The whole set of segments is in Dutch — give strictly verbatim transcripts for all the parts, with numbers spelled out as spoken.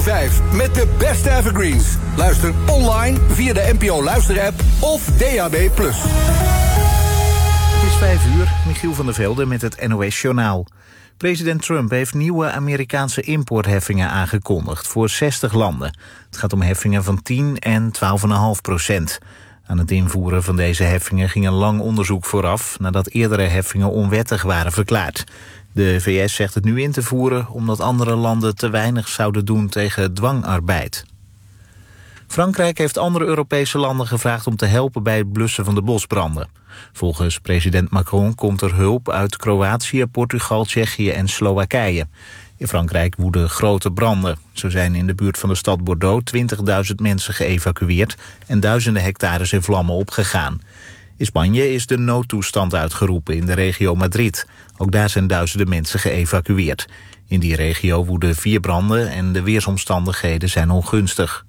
vijf met de beste evergreens. Luister online via de N P O Luisterapp of D A B plus. Het is vijf uur, Michiel van der Velde met het N O S-journaal. President Trump heeft nieuwe Amerikaanse importheffingen aangekondigd voor zestig landen. Het gaat om heffingen van tien en twaalf komma vijf procent. Aan het invoeren van deze heffingen ging een lang onderzoek vooraf, nadat eerdere heffingen onwettig waren verklaard. De V S zegt het nu in te voeren omdat andere landen te weinig zouden doen tegen dwangarbeid. Frankrijk heeft andere Europese landen gevraagd om te helpen bij het blussen van de bosbranden. Volgens president Macron komt er hulp uit Kroatië, Portugal, Tsjechië en Slowakije. In Frankrijk woeden grote branden. Zo zijn in de buurt van de stad Bordeaux twintigduizend mensen geëvacueerd en duizenden hectares in vlammen opgegaan. In Spanje is de noodtoestand uitgeroepen in de regio Madrid. Ook daar zijn duizenden mensen geëvacueerd. In die regio woeden vier branden en de weersomstandigheden zijn ongunstig.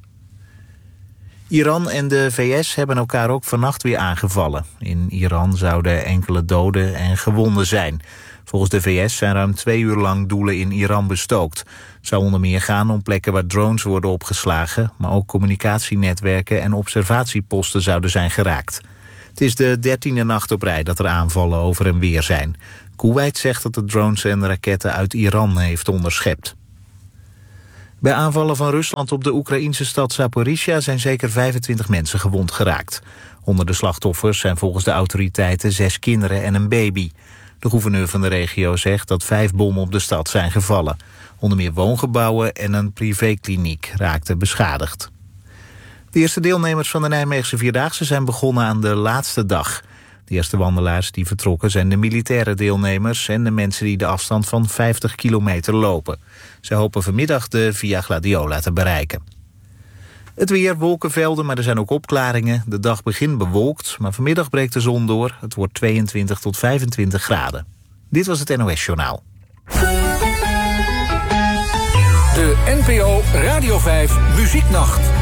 Iran en de V S hebben elkaar ook vannacht weer aangevallen. In Iran zouden enkele doden en gewonden zijn. Volgens de V S zijn ruim twee uur lang doelen in Iran bestookt. Het zou onder meer gaan om plekken waar drones worden opgeslagen, maar ook communicatienetwerken en observatieposten zouden zijn geraakt. Het is de dertiende nacht op rij dat er aanvallen over en weer zijn. Kuwait zegt dat de drones en raketten uit Iran heeft onderschept. Bij aanvallen van Rusland op de Oekraïnse stad Zaporizhia zijn zeker vijfentwintig mensen gewond geraakt. Onder de slachtoffers zijn volgens de autoriteiten zes kinderen en een baby. De gouverneur van de regio zegt dat vijf bommen op de stad zijn gevallen. Onder meer woongebouwen en een privékliniek raakten beschadigd. De eerste deelnemers van de Nijmeegse Vierdaagse zijn begonnen aan de laatste dag. De eerste wandelaars die vertrokken zijn de militaire deelnemers en de mensen die de afstand van vijftig kilometer lopen. Ze hopen vanmiddag de Via Gladiola te bereiken. Het weer, wolkenvelden, maar er zijn ook opklaringen. De dag begint bewolkt, maar vanmiddag breekt de zon door. Het wordt tweeëntwintig tot vijfentwintig graden. Dit was het N O S-journaal. De N P O Radio vijf Muzieknacht.